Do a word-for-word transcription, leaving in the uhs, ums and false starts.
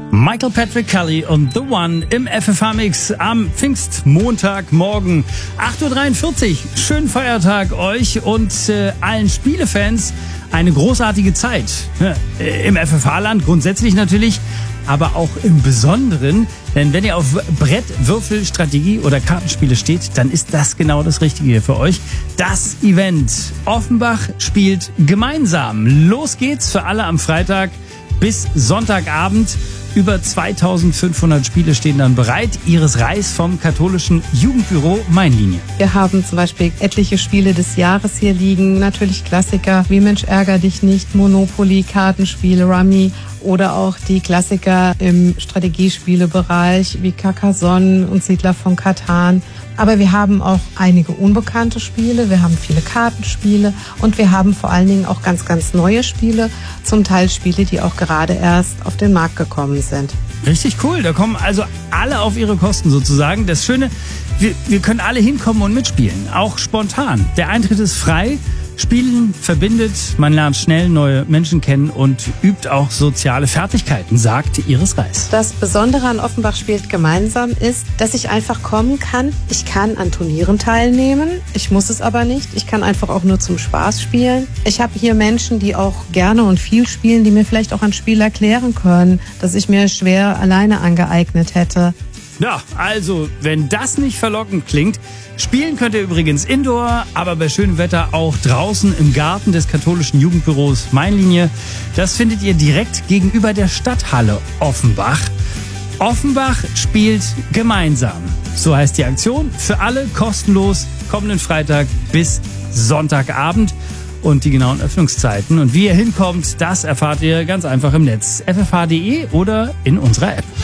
Michael Patrick Kelly und The One im F F H-Mix am Pfingstmontagmorgen. acht Uhr dreiundvierzig. Schönen Feiertag euch und äh, allen Spielefans. Eine großartige Zeit. Ja, im F F H-Land grundsätzlich natürlich, aber auch im Besonderen. Denn wenn ihr auf Brett, Würfel, Strategie oder Kartenspiele steht, dann ist das genau das Richtige für euch. Das Event. Offenbach spielt gemeinsam. Los geht's für alle am Freitag bis Sonntagabend. Über zweitausendfünfhundert Spiele stehen dann bereit. Iris Reis vom katholischen Jugendbüro Mainlinie. Wir haben zum Beispiel etliche Spiele des Jahres hier liegen. Natürlich Klassiker wie Mensch ärger dich nicht, Monopoly, Kartenspiele, Rummy oder auch die Klassiker im Strategiespielebereich wie Carcassonne und Siedler von Catan. Aber wir haben auch einige unbekannte Spiele, wir haben viele Kartenspiele und wir haben vor allen Dingen auch ganz, ganz neue Spiele, zum Teil Spiele, die auch gerade erst auf den Markt gekommen sind. Richtig cool, da kommen also alle auf ihre Kosten sozusagen. Das Schöne, wir, wir können alle hinkommen und mitspielen, auch spontan. Der Eintritt ist frei. Spielen verbindet, man lernt schnell neue Menschen kennen und übt auch soziale Fertigkeiten, sagt Iris Reis. Das Besondere an Offenbach spielt gemeinsam ist, dass ich einfach kommen kann. Ich kann an Turnieren teilnehmen, ich muss es aber nicht. Ich kann einfach auch nur zum Spaß spielen. Ich habe hier Menschen, die auch gerne und viel spielen, die mir vielleicht auch ein Spiel erklären können, das ich mir schwer alleine angeeignet hätte. Ja, also, wenn das nicht verlockend klingt, spielen könnt ihr übrigens indoor, aber bei schönem Wetter auch draußen im Garten des katholischen Jugendbüros Mainlinie. Das findet ihr direkt gegenüber der Stadthalle Offenbach. Offenbach spielt gemeinsam. So heißt die Aktion. Für alle kostenlos kommenden Freitag bis Sonntagabend. Und die genauen Öffnungszeiten und wie ihr hinkommt, das erfahrt ihr ganz einfach im Netz f f h punkt d e oder in unserer App.